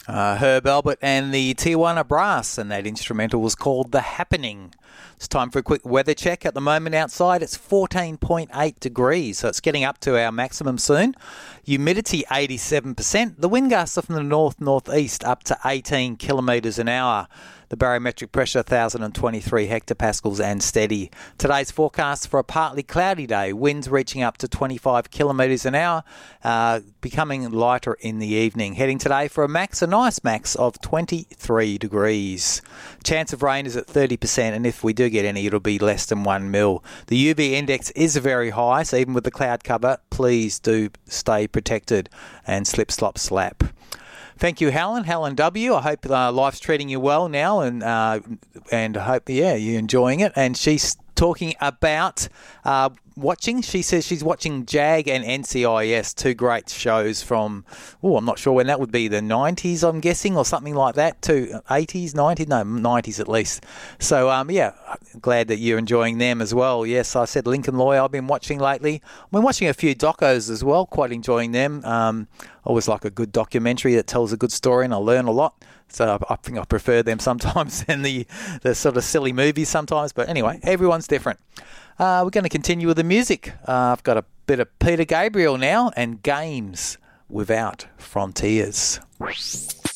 Herb Albert and the Tijuana Brass, and that instrumental was called The Happening. It's time for a quick weather check. At the moment outside, it's 14.8 degrees, so it's getting up to our maximum soon. Humidity 87%. The wind gusts are from the north-northeast up to 18 kilometres an hour. The barometric pressure 1,023 hectopascals and steady. Today's forecast for a partly cloudy day. Winds reaching up to 25 kilometres an hour, becoming lighter in the evening. Heading today for a nice max of 23 degrees. Chance of rain is at 30%, and if we do get any, it'll be less than 1 mil. The UV index is very high, so even with the cloud cover, please do stay protected and slip, slop, slap. Thank you, Helen W. I hope life's treating you well now, and I hope, you're enjoying it. And she's talking about watching. She says she's watching JAG and NCIS, two great shows from, I'm not sure when that would be, the 90s, I'm guessing, or something like that, 80s, 90s, no, 90s at least. So, glad that you're enjoying them as well. Yes, I said Lincoln Lawyer I've been watching lately. I've been watching a few docos as well, quite enjoying them. Always like a good documentary that tells a good story, and I learn a lot. So I think I prefer them sometimes than the sort of silly movies sometimes. But anyway, everyone's different. We're going to continue with the music. I've got a bit of Peter Gabriel now and Games Without Frontiers.